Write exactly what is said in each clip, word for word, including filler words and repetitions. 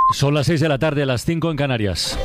Son las seis de la tarde, las cinco en Canarias.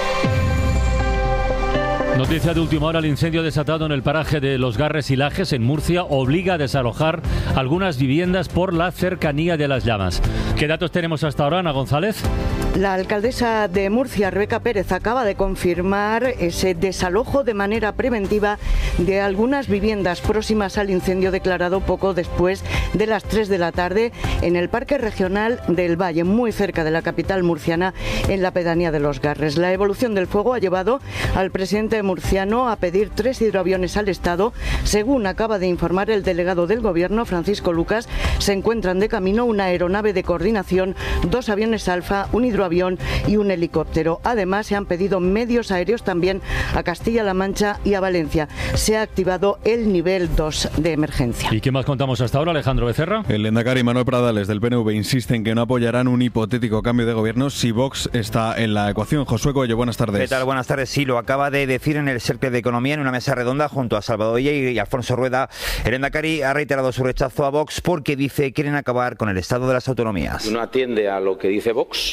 Noticia de última hora: el incendio desatado en el paraje de Los Garres y Lajes, en Murcia, obliga a desalojar algunas viviendas por la cercanía de las llamas. ¿Qué datos tenemos hasta ahora, Ana González? La alcaldesa de Murcia, Rebeca Pérez, acaba de confirmar ese desalojo de manera preventiva de algunas viviendas próximas al incendio declarado poco después de las tres de la tarde en el Parque Regional del Valle, muy cerca de la capital murciana, en la pedanía de Los Garres. La evolución del fuego ha llevado al presidente murciano a pedir tres hidroaviones al Estado. Según acaba de informar el delegado del Gobierno, Francisco Lucas, se encuentran de camino una aeronave de coordinación, dos aviones Alfa, un hidroavión y un helicóptero. Además, se han pedido medios aéreos también a Castilla-La Mancha y a Valencia. Se ha activado el nivel dos de emergencia. ¿Y qué más contamos hasta ahora, Alejandro Becerra? El lehendakari Manuel Pradales del P N V insiste en que no apoyarán un hipotético cambio de gobierno si Vox está en la ecuación. Josué Coello, buenas tardes. ¿Qué tal? Buenas tardes. Sí, lo acaba de decir en el Cercle de Economía, en una mesa redonda junto a Salvador Illa y Alfonso Rueda. El lehendakari ha reiterado su rechazo a Vox porque dice que quieren acabar con el estado de las autonomías. No atiende a lo que dice Vox.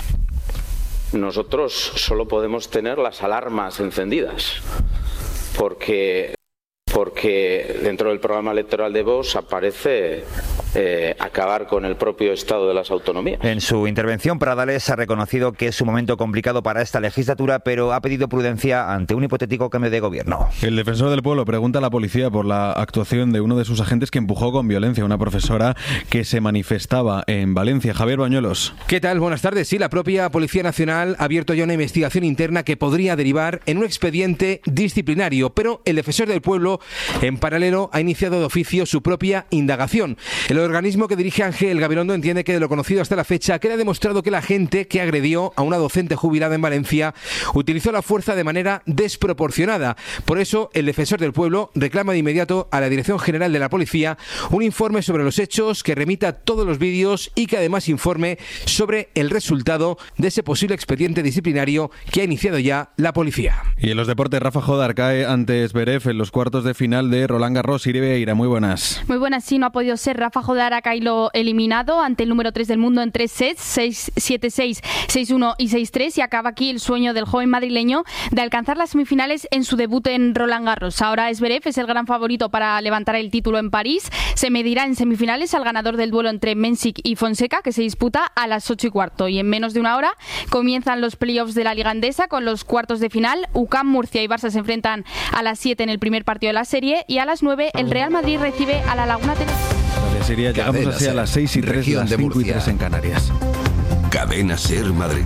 Nosotros solo podemos tener las alarmas encendidas, porque, porque dentro del programa electoral de Vox aparece eh, acabar con el propio estado de las autonomías. En su intervención, Pradales ha reconocido que es un momento complicado para esta legislatura, pero ha pedido prudencia ante un hipotético cambio de gobierno. El defensor del pueblo pregunta a la policía por la actuación de uno de sus agentes que empujó con violencia a una profesora que se manifestaba en Valencia. Javier Bañuelos. ¿Qué tal? Buenas tardes. Sí, la propia Policía Nacional ha abierto ya una investigación interna que podría derivar en un expediente disciplinario, pero el defensor del pueblo, en paralelo, ha iniciado de oficio su propia indagación. El organismo que dirige Ángel Gabilondo entiende que de lo conocido hasta la fecha queda demostrado que la agente que agredió a una docente jubilada en Valencia utilizó la fuerza de manera desproporcionada. Por eso, el defensor del pueblo reclama de inmediato a la Dirección General de la Policía un informe sobre los hechos, que remita todos los vídeos y que además informe sobre el resultado de ese posible expediente disciplinario que ha iniciado ya la policía. Y en los deportes, Rafa Jodar cae ante Zverev en los cuartos de final de Roland Garros. Iribeira, muy buenas. Muy buenas, sí, no ha podido ser. Rafa Jodar ha caído eliminado ante el número tres del mundo en tres sets, seis siete seis, seis uno y seis tres, y acaba aquí el sueño del joven madrileño de alcanzar las semifinales en su debut en Roland Garros. Ahora Zverev es el gran favorito para levantar el título en París. Se medirá en semifinales al ganador del duelo entre Mensik y Fonseca, que se disputa a las ocho y cuarto. Y en menos de una hora comienzan los playoffs de la Liga Endesa con los cuartos de final. U C A M, Murcia y Barça se enfrentan a las siete en el primer partido de la serie, y a las nueve el Real Madrid recibe a la Laguna Tenerife. Sería, llegamos así a las seis y tres, las cinco y tres en Canarias. Cadena Ser Madrid.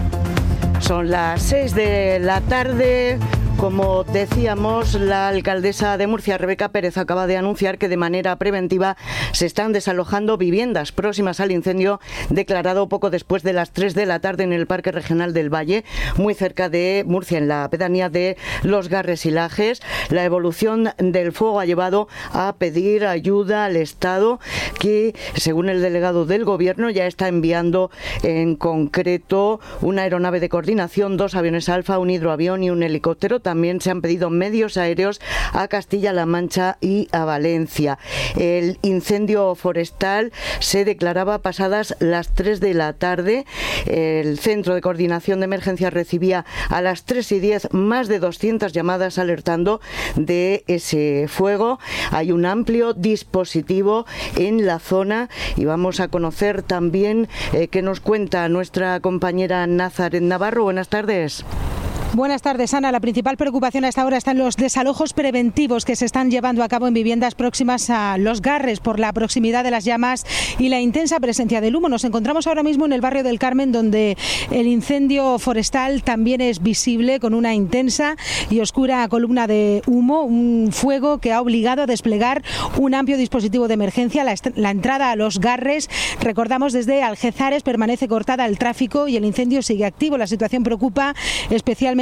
Son las seis de la tarde. Como decíamos, la alcaldesa de Murcia, Rebeca Pérez, acaba de anunciar que de manera preventiva se están desalojando viviendas próximas al incendio declarado poco después de las tres de la tarde en el Parque Regional del Valle, muy cerca de Murcia, en la pedanía de Los Garres y Lajes. La evolución del fuego ha llevado a pedir ayuda al Estado, que, según el delegado del Gobierno, ya está enviando en concreto una aeronave de coordinación, dos aviones Alfa, un hidroavión y un helicóptero. También se han pedido medios aéreos a Castilla-La Mancha y a Valencia. El incendio forestal se declaraba pasadas las tres de la tarde. El Centro de Coordinación de Emergencias recibía a las tres y diez más de doscientas llamadas alertando de ese fuego. Hay un amplio dispositivo en la zona y vamos a conocer también eh, qué nos cuenta nuestra compañera Nazaret Navarro. Buenas tardes. Buenas tardes, Ana. La principal preocupación hasta ahora está en los desalojos preventivos que se están llevando a cabo en viviendas próximas a Los Garres por la proximidad de las llamas y la intensa presencia del humo. Nos encontramos ahora mismo en el barrio del Carmen, donde el incendio forestal también es visible con una intensa y oscura columna de humo, un fuego que ha obligado a desplegar un amplio dispositivo de emergencia. La, est- la entrada a Los Garres, recordamos, desde Algeciras permanece cortada el tráfico y el incendio sigue activo. La situación preocupa especialmente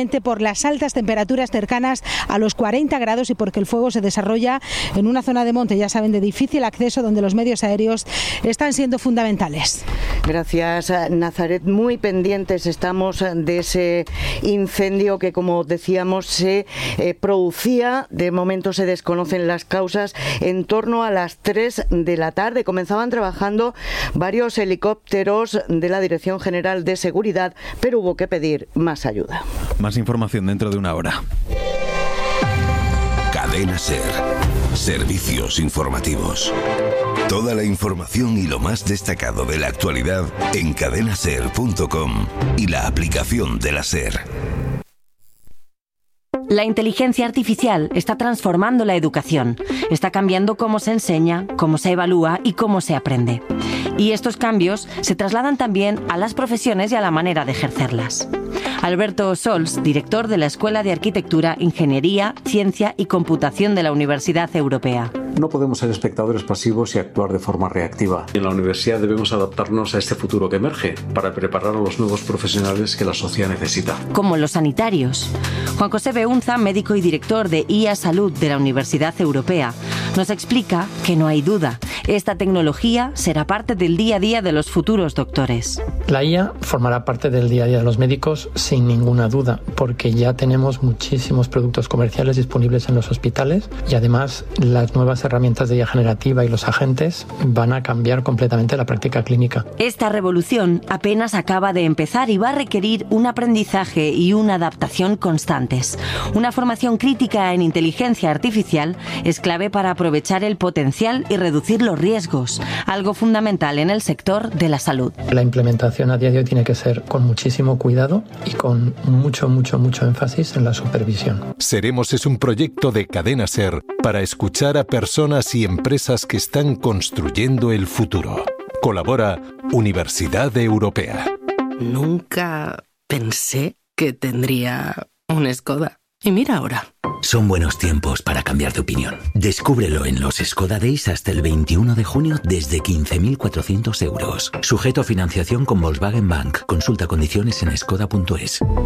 fundamentalmente por las altas temperaturas cercanas a los cuarenta grados y porque el fuego se desarrolla en una zona de monte, ya saben, de difícil acceso, donde los medios aéreos están siendo fundamentales. Gracias, Nazaret. Muy pendientes estamos de ese incendio que, como decíamos, se eh, producía, de momento se desconocen las causas, en torno a las tres de la tarde. Comenzaban trabajando varios helicópteros de la Dirección General de Seguridad, pero hubo que pedir más ayuda. Más información dentro de una hora. Cadena SER. Servicios informativos. Toda la información y lo más destacado de la actualidad en cadena ser punto com y la aplicación de la SER. La inteligencia artificial está transformando la educación. Está cambiando cómo se enseña, cómo se evalúa y cómo se aprende. Y estos cambios se trasladan también a las profesiones y a la manera de ejercerlas. Alberto Sols, director de la Escuela de Arquitectura, Ingeniería, Ciencia y Computación de la Universidad Europea. No podemos ser espectadores pasivos y actuar de forma reactiva. En la universidad debemos adaptarnos a este futuro que emerge para preparar a los nuevos profesionales que la sociedad necesita. Como los sanitarios. Juan José Beunza, médico y director de I A Salud de la Universidad Europea, nos explica que no hay duda. Esta tecnología será parte del día a día de los futuros doctores. La I A formará parte del día a día de los médicos sin ninguna duda, porque ya tenemos muchísimos productos comerciales disponibles en los hospitales y además las nuevas herramientas de I A generativa y los agentes van a cambiar completamente la práctica clínica. Esta revolución apenas acaba de empezar y va a requerir un aprendizaje y una adaptación constantes. Una formación crítica en inteligencia artificial es clave para aprovechar el potencial y reducir los riesgos, algo fundamental en el sector de la salud. La implementación a día de hoy tiene que ser con muchísimo cuidado y con mucho, mucho, mucho énfasis en la supervisión. Seremos es un proyecto de Cadena SER para escuchar a personas y empresas que están construyendo el futuro. Colabora Universidad Europea. Nunca pensé que tendría un Skoda. Y mira ahora. Son buenos tiempos para cambiar de opinión. Descúbrelo en los Skoda Days hasta el veintiuno de junio desde quince mil cuatrocientos euros. Sujeto a financiación con Volkswagen Bank. Consulta condiciones en skoda punto es. Para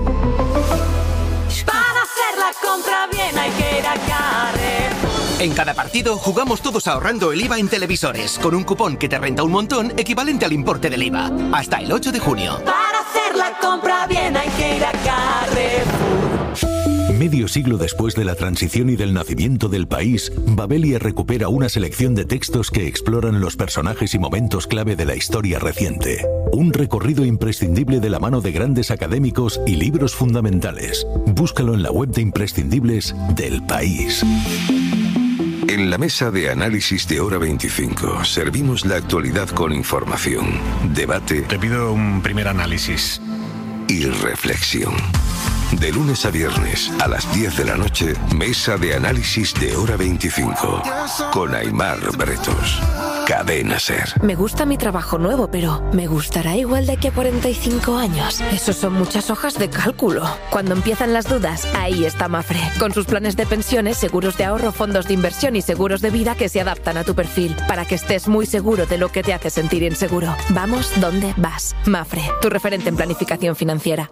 hacer la compra bien hay que ir a Carrefour. En cada partido jugamos todos ahorrando el I V A en televisores, con un cupón que te renta un montón equivalente al importe del I V A. Hasta el ocho de junio. Para hacer la compra bien hay que ir a Carrefour. Medio siglo después de la transición y del nacimiento del país, Babelia recupera una selección de textos que exploran los personajes y momentos clave de la historia reciente. Un recorrido imprescindible de la mano de grandes académicos y libros fundamentales. Búscalo en la web de imprescindibles del País. En la mesa de análisis de Hora veinticinco servimos la actualidad con información, debate. Te pido un primer análisis. Y reflexión. De lunes a viernes a las diez de la noche, mesa de análisis de Hora veinticinco con Aimar Bretos. Cadena SER. Me gusta mi trabajo nuevo, pero ¿me gustará igual de aquí a cuarenta y cinco años? Esos son muchas hojas de cálculo. Cuando empiezan las dudas, ahí está Mafre, con sus planes de pensiones, seguros de ahorro, fondos de inversión y seguros de vida que se adaptan a tu perfil, para que estés muy seguro de lo que te hace sentir inseguro. Vamos donde vas. Mafre, tu referente en planificación financiera.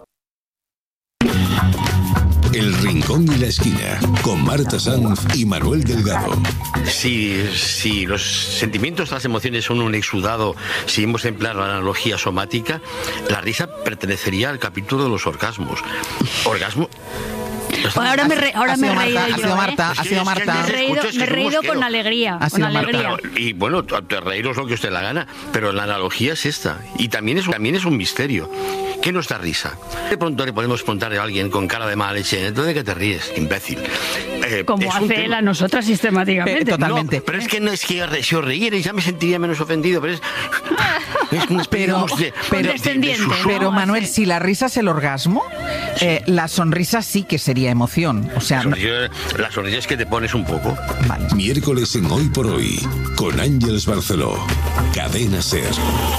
El Rincón y la Esquina, con Marta Sanz y Manuel Delgado. Si, si los sentimientos, las emociones son un exudado, si hemos de emplear la analogía somática, la risa pertenecería al capítulo de los orgasmos. Orgasmo... Bueno, ahora me, re, ahora me he reído Marta, yo, ha sido ¿eh? Marta, ha sido Marta. Me he reído, me he reído con alegría, con alegría. Marta, y bueno, te reíros lo que usted la gana, pero la analogía es esta, y también es, también es un misterio. ¿Qué nos da risa? De pronto le podemos preguntarle a alguien con cara de mala leche, ¿entonces de qué te ríes, imbécil? Eh, Como hace él a nosotras sistemáticamente. Pero, totalmente. No, pero es que no es que si os reíerais ya me sentiría menos ofendido, pero es, es una especie pero, de, pero, de, de, de pero Manuel, si la risa es el orgasmo, sí. eh, la sonrisa sí que sería emoción. O sea, la sonrisa, la sonrisa es que te pones un poco. Vale. Miércoles en Hoy por Hoy, con Ángeles Barceló. Cadena SER.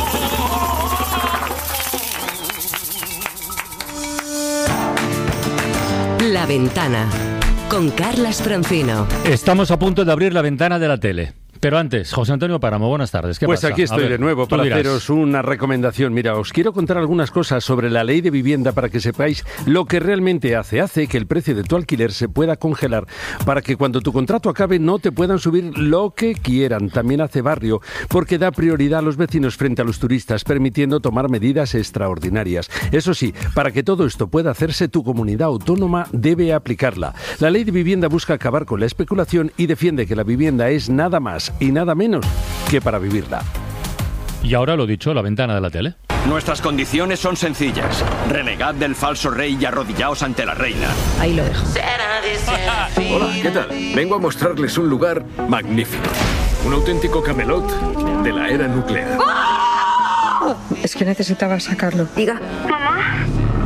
La Ventana, con Carlas Francino. Estamos a punto de abrir la ventana de la tele. Pero antes, José Antonio Páramo, buenas tardes. ¿Qué pues pasa? Aquí estoy ver, de nuevo para dirás. haceros una recomendación. Mira, os quiero contar algunas cosas sobre la ley de vivienda para que sepáis lo que realmente hace. Hace que el precio de tu alquiler se pueda congelar para que cuando tu contrato acabe no te puedan subir lo que quieran. También hace barrio porque da prioridad a los vecinos frente a los turistas, permitiendo tomar medidas extraordinarias. Eso sí, para que todo esto pueda hacerse, tu comunidad autónoma debe aplicarla. La ley de vivienda busca acabar con la especulación y defiende que la vivienda es nada más y nada menos que para vivirla. Y ahora lo dicho, la ventana de la tele. Nuestras condiciones son sencillas. Renegad del falso rey y arrodillaos ante la reina. Ahí lo dejo. Hola, ¿qué tal? Vengo a mostrarles un lugar magnífico. Un auténtico Camelot de la era nuclear. ¡Oh! Es que necesitaba sacarlo. Diga. Mamá.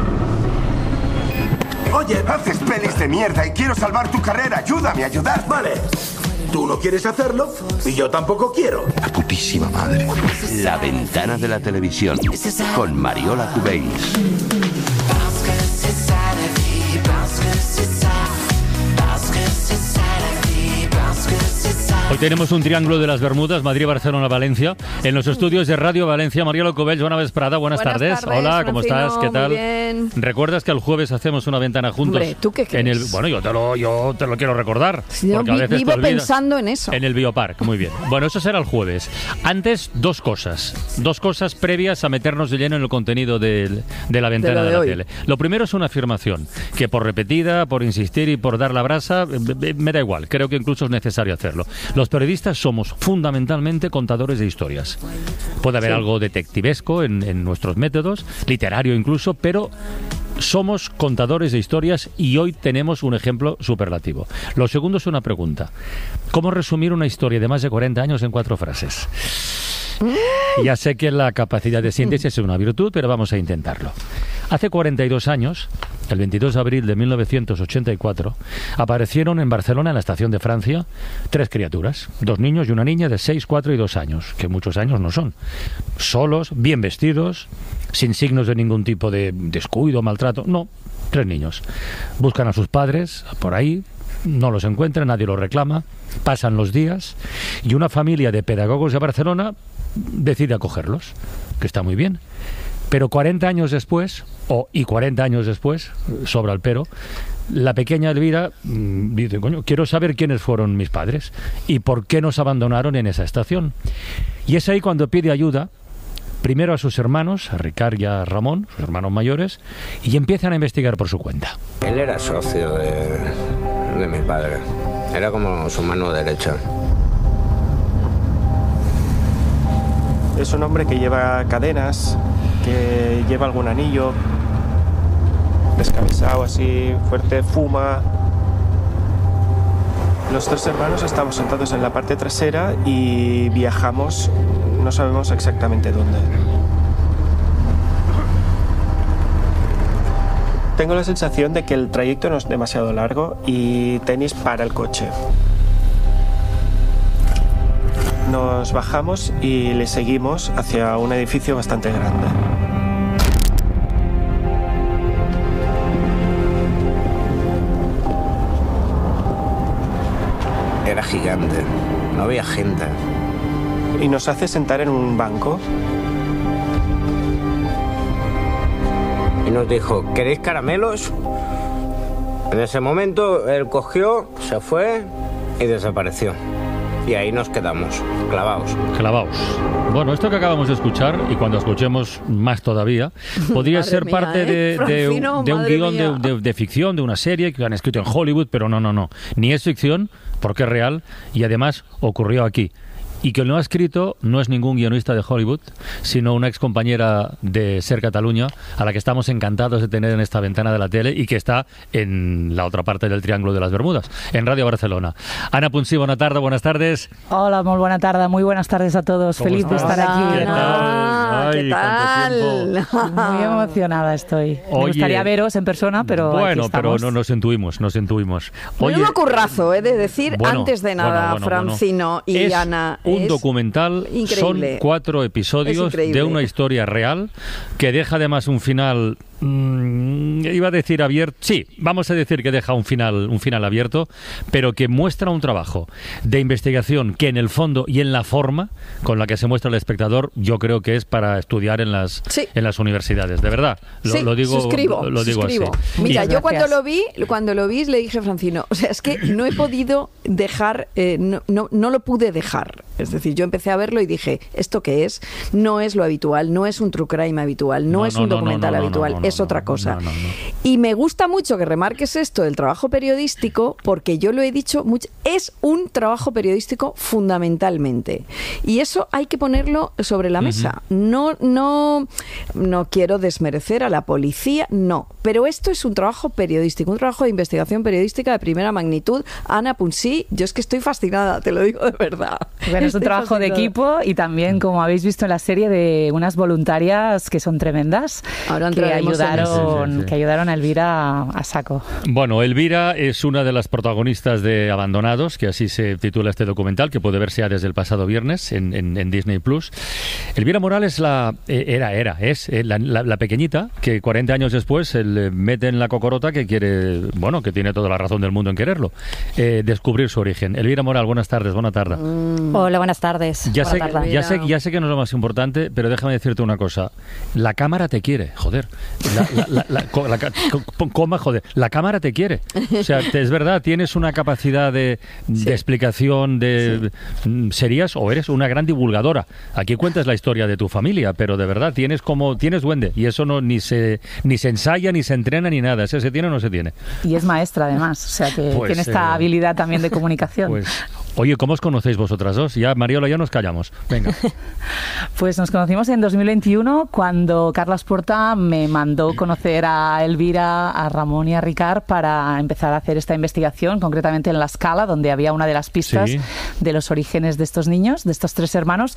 Oye, haces pelis de mierda y quiero salvar tu carrera. Ayúdame a ayudar. Vale. Tú no quieres hacerlo y yo tampoco quiero. La putísima madre. La ventana de la televisión con Mariola Cubells. Hoy tenemos un triángulo de las Bermudas, Madrid, Barcelona, Valencia. En los estudios de Radio Valencia, Mariola Cubells, Joana Vesprada, buenas, buenas tardes. tardes. Hola, ¿cómo Francino, estás? ¿Qué tal? Muy bien. ¿Recuerdas que el jueves hacemos una ventana juntos? Hombre, ¿tú qué crees? En el, bueno, yo te, lo, yo te lo quiero recordar. Yo vi, a vivo pensando en eso. En el Biopark, muy bien. Bueno, eso será el jueves. Antes, dos cosas. Dos cosas previas a meternos de lleno en el contenido de, de la ventana de, de la hoy. tele. Lo primero es una afirmación, que por repetida, por insistir y por dar la brasa, me da igual. Creo que incluso es necesario hacerlo. Los periodistas somos fundamentalmente contadores de historias. Puede haber sí. algo detectivesco en, en nuestros métodos, literario incluso, pero somos contadores de historias y hoy tenemos un ejemplo superlativo. Lo segundo es una pregunta. ¿Cómo resumir una historia de más de cuarenta años en cuatro frases? Ya sé que la capacidad de síntesis es una virtud, pero vamos a intentarlo. Hace cuarenta y dos años, el veintidós de abril de mil novecientos ochenta y cuatro, aparecieron en Barcelona, en la estación de Francia, tres criaturas, dos niños y una niña de seis, cuatro y dos años, que muchos años no son. Solos, bien vestidos, sin signos de ningún tipo de descuido, maltrato, no, tres niños. Buscan a sus padres por ahí, no los encuentran, nadie los reclama, pasan los días y una familia de pedagogos de Barcelona decide acogerlos, que está muy bien. Pero cuarenta años después, o y cuarenta años después, sobra el pero, la pequeña Elvira mmm, dice, coño, quiero saber quiénes fueron mis padres y por qué nos abandonaron en esa estación. Y es ahí cuando pide ayuda, primero a sus hermanos, a Ricard y a Ramón, sus hermanos mayores, y empiezan a investigar por su cuenta. Él era socio de, de mi padre, era como su mano derecha. Es un hombre que lleva cadenas, que lleva algún anillo, descamisado así, fuerte, fuma. Los tres hermanos estamos sentados en la parte trasera y viajamos, no sabemos exactamente dónde. Tengo la sensación de que el trayecto no es demasiado largo y Tenis para el coche. Nos bajamos y le seguimos hacia un edificio bastante grande. Era gigante, no había gente. Y nos hace sentar en un banco. Y nos dijo, ¿queréis caramelos? En ese momento él cogió, se fue y desapareció. Y ahí nos quedamos, clavados. Clavados. Bueno, esto que acabamos de escuchar, y cuando escuchemos más todavía, podría ser mía, parte de, ¿eh? de, Francino, de un guión de, de, de ficción, de una serie que han escrito en Hollywood, pero no, no, no. Ni es ficción, porque es real, y además ocurrió aquí. Y que lo ha escrito no es ningún guionista de Hollywood, sino una excompañera de Ser Cataluña, a la que estamos encantados de tener en esta ventana de la tele y que está en la otra parte del Triángulo de las Bermudas, en Radio Barcelona. Ana Punsí, buena tarde, buenas tardes. Hola, muy buena tarde, muy buenas tardes a todos. Feliz de estar aquí. ¿Qué tal? Ay, ¿Qué tal? Muy emocionada estoy. Oye, me gustaría veros en persona, pero bueno, pero no nos intuimos, nos intuimos. Oye, un currazo, he de decir, bueno, antes de nada, bueno, bueno, Francino bueno. y es Ana. Un documental, increíble. Son cuatro episodios de una historia real que deja además un final mmm, iba a decir abierto, sí, vamos a decir que deja un final, un final abierto, pero que muestra un trabajo de investigación que en el fondo y en la forma con la que se muestra al espectador, yo creo que es para estudiar en las, sí. en las universidades, de verdad. Lo, sí, lo digo, suscribo, lo, lo digo suscribo. así. Mira, y, yo cuando lo vi, cuando lo vi le dije a Francino, o sea, es que no he podido dejar, eh, no, no, no lo pude dejar. Es decir, yo empecé a verlo y dije, ¿esto qué es? No es lo habitual, no es un true crime habitual, no, no es un no, documental no, no, habitual, no, no, no, es otra no, cosa. No, no, no. Y me gusta mucho que remarques esto del trabajo periodístico, porque yo lo he dicho mucho, es un trabajo periodístico fundamentalmente. Y eso hay que ponerlo sobre la mesa. Uh-huh. No, no, no quiero desmerecer a la policía, no. Pero esto es un trabajo periodístico, un trabajo de investigación periodística de primera magnitud. Ana Punsí, yo es que estoy fascinada, te lo digo de verdad. Bueno, es un trabajo fascinada. de equipo y también, como habéis visto en la serie, de unas voluntarias que son tremendas, Ahora que ayudaron, sí, sí, sí. que ayudaron a Elvira a saco. Bueno, Elvira es una de las protagonistas de Abandonados, que así se titula este documental, que puede verse ya desde el pasado viernes en, en, en Disney Plus. Elvira Morales la, era, era, es la, la, la pequeñita que cuarenta años después se le mete en la cocorota que quiere, bueno, que tiene toda la razón del mundo en quererlo, eh, descubrir su origen. Elvira Morales, buenas tardes, buena tarde. Mm. Hola, buenas tardes. Ya, buena sé, tarde. ya, sé, ya sé que no es lo más importante, pero déjame decirte una cosa. La cámara te quiere, joder. La, la, la, la, la, la, la, coma, joder. La cámara te quiere. O sea, te, es verdad, tienes una capacidad de, sí. de explicación, de sí. serías o eres una gran divulgadora. Aquí cuentas la historia de tu familia, pero de verdad tienes como tienes duende y eso no ni se ni se ensaya, ni se entrena, ni nada. ¿Se, se tiene o no se tiene? Y es maestra además, o sea que pues, tiene esta eh, habilidad también de comunicación. Pues, oye, ¿cómo os conocéis vosotras dos? Ya, Mariola, ya nos callamos. Venga. Pues nos conocimos en dos mil veintiuno cuando Carles Porta me mandó conocer a Elvira, a Ramón y a Ricard para empezar a hacer esta investigación, concretamente en La Scala, donde había una de las pistas sí. de los orígenes de estos niños, de estos tres hermanos.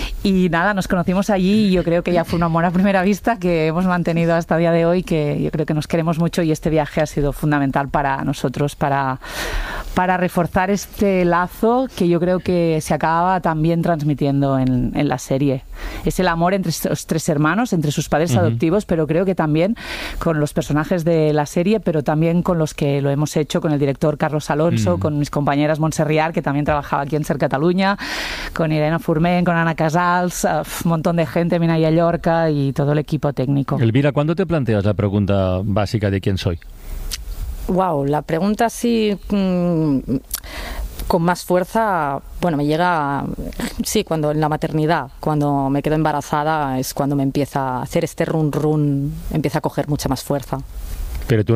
Y nada, nos conocimos allí y yo creo que ya fue un amor a primera vista que hemos mantenido hasta el día de hoy, que yo creo que nos queremos mucho y este viaje ha sido fundamental para nosotros, para, para reforzar este lazo que yo creo que se acababa también transmitiendo en, en la serie. Es el amor entre estos tres hermanos, entre sus padres uh-huh. adoptivos, pero creo que también con los personajes de la serie, pero también con los que lo hemos hecho, con el director Carlos Alonso, uh-huh. con mis compañeras Montserriar, que también trabajaba aquí en Ser Catalunya, con Irene Forment, con Ana Casals, uh, un montón de gente, Minaya Llorca y todo el equipo técnico. Elvira, ¿cuándo te planteas la pregunta básica de quién soy? Wow, la pregunta sí mmm, con más fuerza, bueno, me llega, sí, cuando en la maternidad, cuando me quedo embarazada es cuando me empieza a hacer este run run, empieza a coger mucha más fuerza. Pero tú